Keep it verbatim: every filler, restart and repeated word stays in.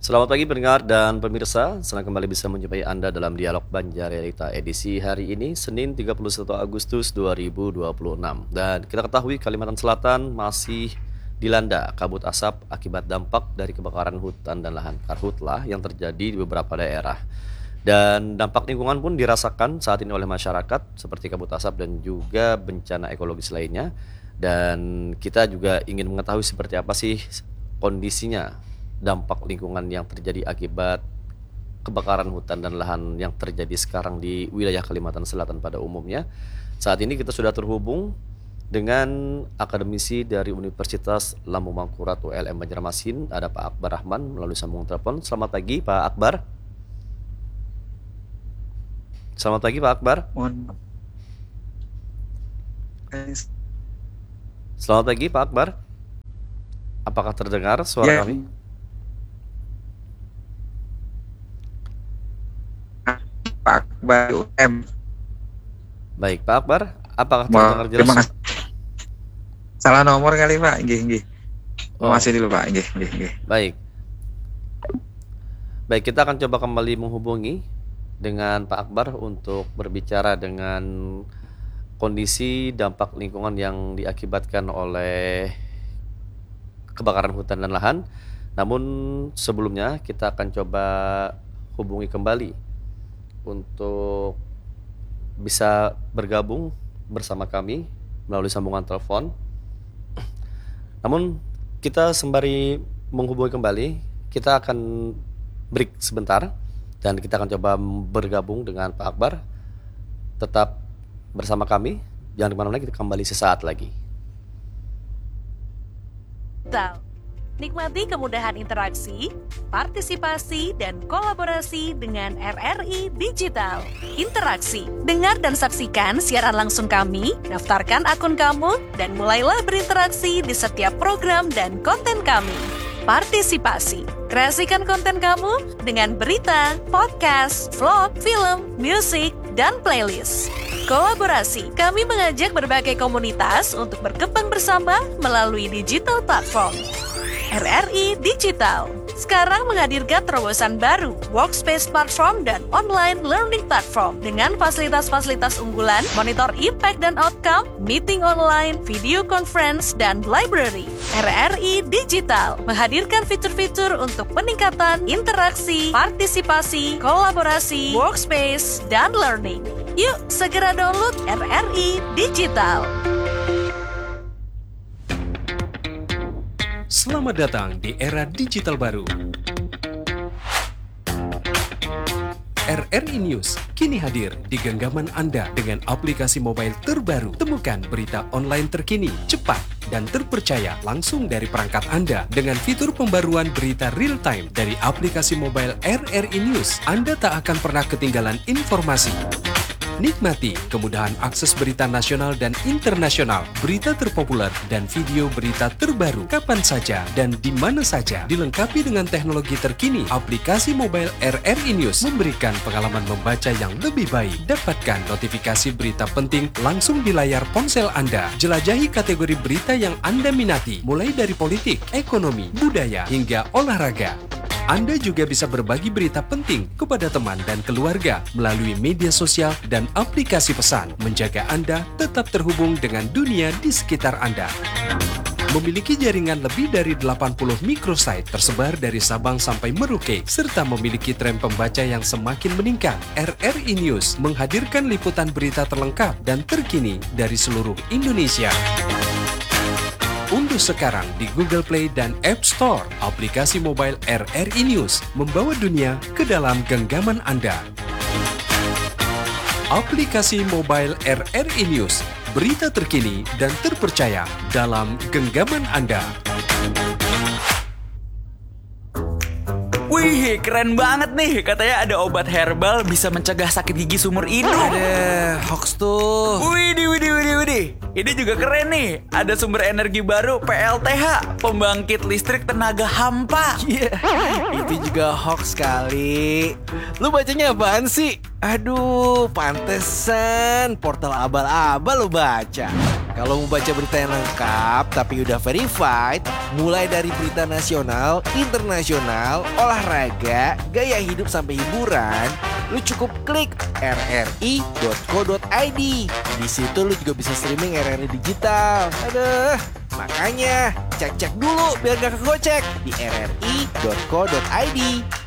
Selamat pagi pendengar dan pemirsa, senang kembali bisa menjumpai Anda dalam Dialog Banjarelita edisi hari ini, Senin tiga puluh satu Agustus dua ribu dua puluh enam. Dan kita ketahui Kalimantan Selatan masih dilanda kabut asap akibat dampak dari kebakaran hutan dan lahan karhutlah yang terjadi di beberapa daerah. Dan dampak lingkungan pun dirasakan saat ini oleh masyarakat seperti kabut asap dan juga bencana ekologis lainnya. Dan kita juga ingin mengetahui seperti apa sih kondisinya dampak lingkungan yang terjadi akibat kebakaran hutan dan lahan yang terjadi sekarang di wilayah Kalimantan Selatan pada umumnya. Saat ini kita sudah terhubung dengan akademisi dari Universitas Lambung Mangkurat U L M Banjarmasin, ada Pak Akbar Rahman melalui sambungan telepon. Selamat pagi Pak Akbar. Selamat pagi Pak Akbar. Selamat pagi Pak Akbar. Apakah terdengar suara ya. kami? Pak Akbar U M. Baik, Pak Akbar, apakah terdengar jelas? Salah nomor kali Pak, nggih nggih. Oh. Masih dulu Pak, nggih nggih nggih. Baik. Baik, kita akan coba kembali menghubungi dengan Pak Akbar untuk berbicara dengan kondisi dampak lingkungan yang diakibatkan oleh kebakaran hutan dan lahan. Namun sebelumnya kita akan coba hubungi kembali untuk bisa bergabung bersama kami melalui sambungan telepon. Namun kita sembari menghubungi kembali, kita akan break sebentar dan kita akan coba bergabung dengan Pak Akbar. Tetap bersama kami, jangan kemana-mana, kita kembali sesaat lagi. Nikmati kemudahan interaksi, partisipasi, dan kolaborasi dengan R R I Digital. Interaksi, dengar dan saksikan siaran langsung kami, daftarkan akun kamu, dan mulailah berinteraksi di setiap program dan konten kami. Partisipasi, kreasikan konten kamu dengan berita, podcast, vlog, film, musik, dan playlist. Kolaborasi, kami mengajak berbagai komunitas untuk berkembang bersama melalui digital platform. R R I Digital sekarang menghadirkan terobosan baru, workspace platform dan online learning platform dengan fasilitas-fasilitas unggulan, monitor impact dan outcome, meeting online, video conference, dan library. R R I Digital menghadirkan fitur-fitur untuk peningkatan interaksi, partisipasi, kolaborasi, workspace, dan learning. Yuk, segera download R R I Digital. Selamat datang di era digital baru. R R I News kini hadir di genggaman Anda dengan aplikasi mobile terbaru. Temukan berita online terkini, cepat, dan terpercaya langsung dari perangkat Anda dengan fitur pembaruan berita real time dari aplikasi mobile R R I News. Anda tak akan pernah ketinggalan informasi. Nikmati kemudahan akses berita nasional dan internasional, berita terpopuler, dan video berita terbaru kapan saja dan di mana saja. Dilengkapi dengan teknologi terkini, aplikasi mobile R R I News memberikan pengalaman membaca yang lebih baik. Dapatkan notifikasi berita penting langsung di layar ponsel Anda. Jelajahi kategori berita yang Anda minati, mulai dari politik, ekonomi, budaya, hingga olahraga. Anda juga bisa berbagi berita penting kepada teman dan keluarga melalui media sosial dan aplikasi pesan, menjaga Anda tetap terhubung dengan dunia di sekitar Anda. Memiliki jaringan lebih dari delapan puluh microsite tersebar dari Sabang sampai Merauke, serta memiliki tren pembaca yang semakin meningkat. R R I News menghadirkan liputan berita terlengkap dan terkini dari seluruh Indonesia. Unduh sekarang di Google Play dan App Store aplikasi mobile R R I News, membawa dunia ke dalam genggaman Anda. Aplikasi mobile R R I News, berita terkini dan terpercaya dalam genggaman Anda. Wih, keren banget nih. Katanya ada obat herbal bisa mencegah sakit gigi seumur hidup. Ada hoax tuh. Widih, widih, widih, widih. Ini juga keren nih. Ada sumber energi baru P L T H, pembangkit listrik tenaga hampa. Iya, yeah. Itu juga hoax kali. Lu bacanya apaan sih? Aduh, pantesan portal abal-abal lu baca. Kalau mau baca berita yang lengkap tapi udah verified, mulai dari berita nasional, internasional, olahraga, gaya hidup sampai hiburan, lu cukup klik r r i dot co dot i d. Di situ lu juga bisa streaming R R I digital. Aduh, makanya cek-cek dulu biar gak kegocek di r r i dot co dot i d.